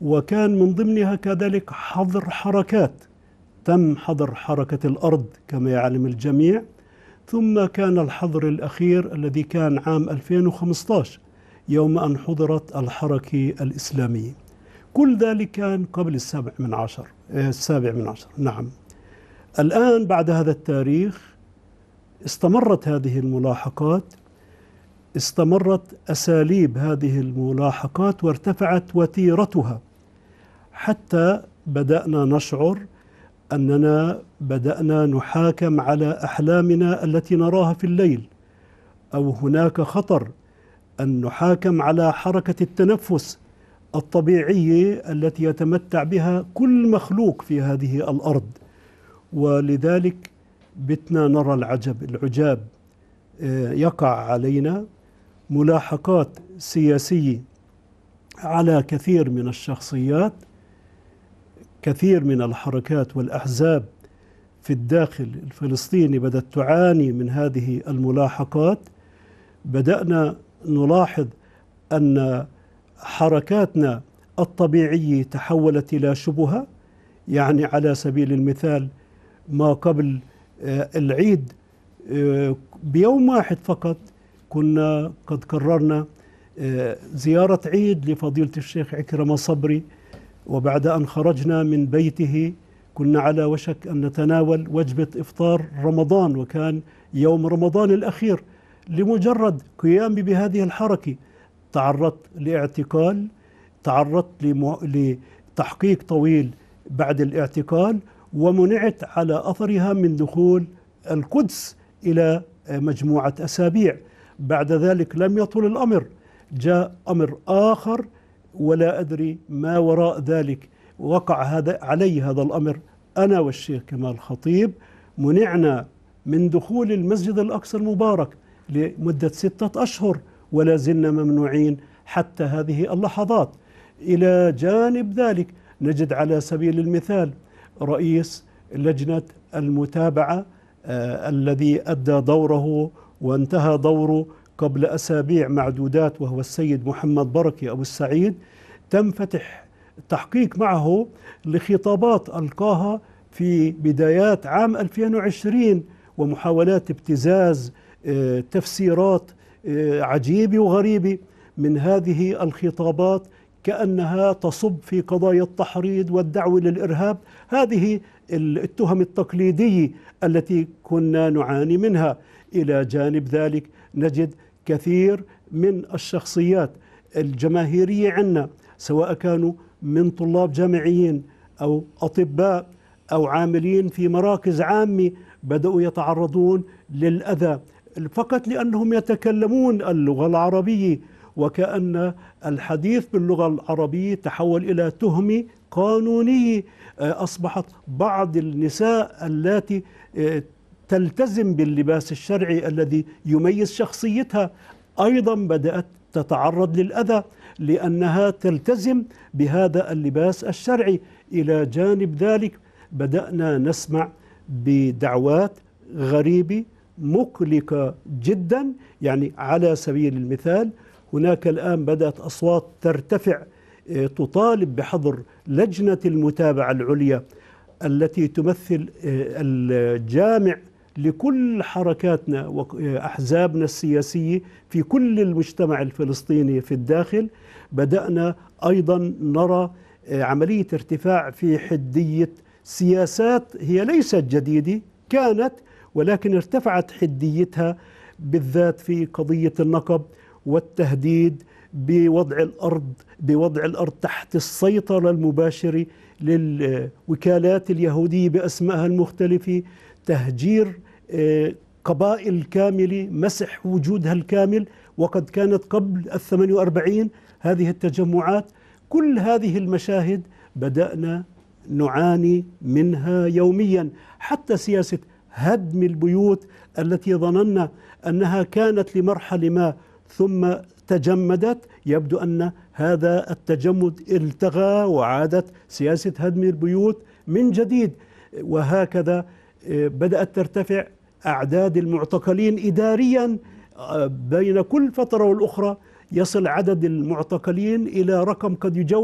وكان من ضمنها كذلك حظر حركات، تم حظر حركة الأرض كما يعلم الجميع، ثم كان الحظر الأخير الذي كان عام 2015 يوم أن حضرت الحركة الإسلامية. كل ذلك كان قبل السابع من عشر. نعم. الآن بعد هذا التاريخ استمرت هذه الملاحقات، استمرت أساليب هذه الملاحقات وارتفعت وتيرتها، حتى بدأنا نشعر أننا بدأنا نحاكم على أحلامنا التي نراها في الليل، أو هناك خطر أن نحاكم على حركة التنفس الطبيعية التي يتمتع بها كل مخلوق في هذه الأرض. ولذلك بتنا نرى العجاب يقع علينا ملاحقات سياسية على كثير من الشخصيات، كثير من الحركات والأحزاب في الداخل الفلسطيني بدأت تعاني من هذه الملاحقات. بدأنا نلاحظ أن حركاتنا الطبيعية تحولت إلى شبهة. يعني على سبيل المثال ما قبل العيد بيوم واحد فقط كنا قد قررنا زيارة عيد لفضيلة الشيخ عكرمة صبري، وبعد أن خرجنا من بيته كنا على وشك أن نتناول وجبة إفطار رمضان، وكان يوم رمضان الأخير. لمجرد قيامي بهذه الحركة تعرضت لاعتقال، تعرضت لتحقيق طويل بعد الاعتقال، ومنعت على أثرها من دخول القدس إلى مجموعة أسابيع. بعد ذلك لم يطل الأمر، جاء أمر آخر ولا أدري ما وراء ذلك. وقع هذا الأمر، أنا والشيخ كمال خطيب منعنا من دخول المسجد الأقصى المبارك لمدة 6 أشهر، ولا زلنا ممنوعين حتى هذه اللحظات. إلى جانب ذلك نجد على سبيل المثال رئيس لجنة المتابعة الذي أدى دوره وانتهى دوره قبل أسابيع معدودات، وهو السيد محمد بركة أبو السعيد، تم فتح تحقيق معه لخطابات ألقاها في بدايات عام 2020 ومحاولات ابتزاز تفسيرات عجيبة وغريبة من هذه الخطابات كأنها تصب في قضايا التحريض والدعوة للإرهاب. هذه التهم التقليدية التي كنا نعاني منها. إلى جانب ذلك نجد كثير من الشخصيات الجماهيرية عندنا، سواء كانوا من طلاب جامعيين أو أطباء أو عاملين في مراكز عامة، بدأوا يتعرضون للأذى فقط لأنهم يتكلمون اللغة العربية، وكأن الحديث باللغة العربية تحول إلى تهمة قانونية. أصبحت بعض النساء التي تلتزم باللباس الشرعي الذي يميز شخصيتها أيضا بدأت تتعرض للأذى لأنها تلتزم بهذا اللباس الشرعي. إلى جانب ذلك بدأنا نسمع بدعوات غريبة مقلقة جدا. يعني على سبيل المثال هناك الآن بدأت أصوات ترتفع تطالب بحظر لجنة المتابعة العليا التي تمثل الجامع لكل حركاتنا وأحزابنا السياسية في كل المجتمع الفلسطيني في الداخل. بدأنا أيضا نرى عملية ارتفاع في حدية سياسات هي ليست جديدة، كانت ولكن ارتفعت حديتها، بالذات في قضية النقب والتهديد بوضع الأرض تحت السيطرة المباشرة للوكالات اليهودية بأسمائها المختلفة، تهجير قبائل كاملة، مسح وجودها الكامل، وقد كانت قبل 48 هذه التجمعات. كل هذه المشاهد بدأنا نعاني منها يوميا. حتى سياسة هدم البيوت التي ظننا أنها كانت لمرحلة ما ثم تجمدت، يبدو أن هذا التجمد التغى وعادت سياسة هدم البيوت من جديد. وهكذا بدأت ترتفع أعداد المعتقلين إداريا، بين كل فترة والأخرى يصل عدد المعتقلين إلى رقم قد يجاوز